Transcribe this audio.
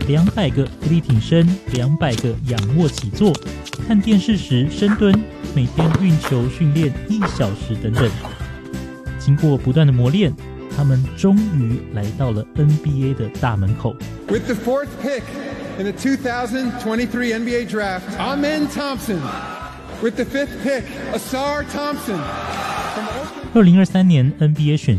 200个伏地挺身，200个仰卧起坐，看电视时深蹲，每天运球训练1小时等等。经过不断的磨练，他们终于来到了 NBA 的大门口。 With the 4th pick in the 2023 NBA Draft, Amen Thompson. With the 5th pick, Asar Thompson. 2023年 NBA 选